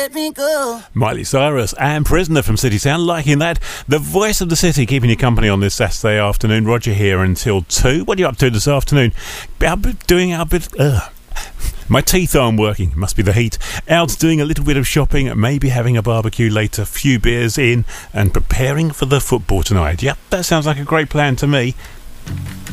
let me go. Miley Cyrus and Prisoner from City Sound, liking that. The voice of the city keeping you company on this Saturday afternoon. Roger here until 2. What are you up to this afternoon? My teeth aren't working. Must be the heat. Out doing a little bit of shopping, maybe having a barbecue later, few beers in, and preparing for the football tonight. Yep, that sounds like a great plan to me.